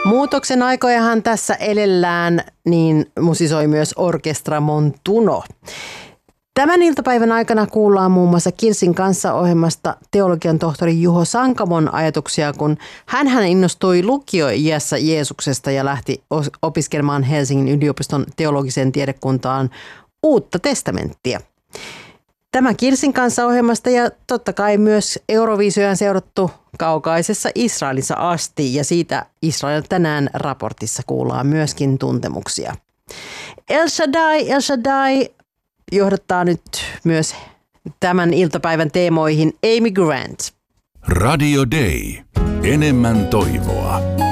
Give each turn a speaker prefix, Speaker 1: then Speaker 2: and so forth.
Speaker 1: Muutoksen aikojahan tässä elellään, niin musisoi myös Orkestra Montuno. Tämän iltapäivän aikana kuullaan muun muassa Kirsin kanssa -ohjelmasta teologian tohtori Juho Sankamon ajatuksia, kun hän innostui lukioiässä Jeesuksesta ja lähti opiskelemaan Helsingin yliopiston teologiseen tiedekuntaan Uutta testamenttia. Tämä Kirsin kanssa -ohjelmasta ja totta kai myös Euroviisuja seurattu kaukaisessa Israelissa asti, ja siitä Israel tänään raportissa kuullaan myöskin tuntemuksia. El Shaddai johdattaa nyt myös tämän iltapäivän teemoihin Amy Grant.
Speaker 2: Radio Day. Enemmän toivoa.